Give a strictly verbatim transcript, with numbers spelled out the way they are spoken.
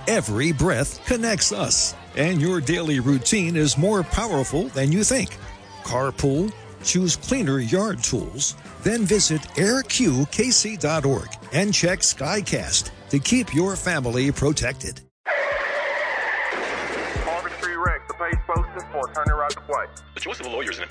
Every breath connects us, and your daily routine is more powerful than you think. Carpool, choose cleaner yard tools, then visit air q k c dot org and check SkyCast to keep your family protected. Harvard Street Rex, the page posted for turning right to play. The choice of the lawyers in